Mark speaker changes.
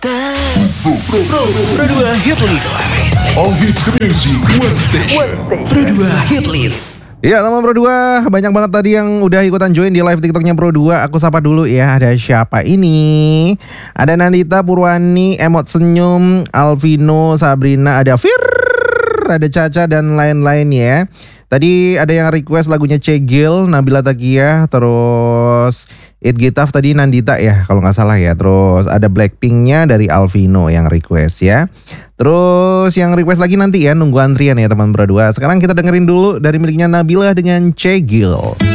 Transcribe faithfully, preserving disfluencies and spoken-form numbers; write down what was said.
Speaker 1: Pro, Pro, Pro, Pro dua Hitlist.
Speaker 2: All Hits Music One Station.
Speaker 1: Pro dua Hitlist.
Speaker 3: Ya teman Pro dua, banyak banget tadi yang udah ikutan join di live TikToknya Pro dua. Aku sapa dulu ya, ada siapa ini? Ada Nandita, Purwani, Emot Senyum, Alvino, Sabrina, ada Fir, ada Caca dan lain-lain ya. Tadi ada yang request lagunya Cegil, Nabila Takia, terus It Gitaf tadi Nandita ya kalau nggak salah ya. Terus ada Blackpinknya dari Alvino yang request ya. Terus yang request lagi nanti ya, nunggu antrian ya teman Pro dua. Sekarang kita dengerin dulu dari miliknya Nabila dengan Cegil.